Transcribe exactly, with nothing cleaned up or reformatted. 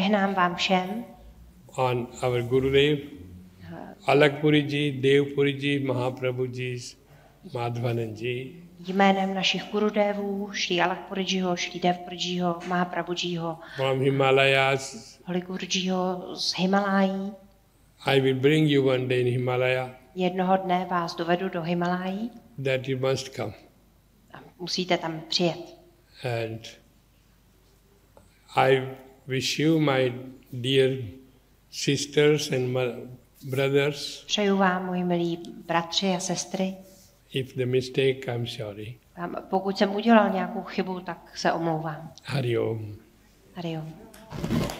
žehnám vám všem on our Gurudev, Alakpuri ji, Devpuri ji, Mahaprabhu ji, Madhvanand ji. Jménem našich Gurudevů, Šrí Alakpurijiho, Šrí Devpurijiho, Mahaprabhujiho, From Himalayas, Holy Gurujiho z Himalají. I will bring you one day in Himalaya. Jednoho dne vás dovedu do Himalají. That you must come. A musíte tam přijet. And I wish you, my dear sisters and brothers, Přeju vám, moji milí bratři a sestry. if the mistake, I'm sorry. A pokud jsem udělal nějakou chybu, tak se omlouvám. Hari Om. Hari Om.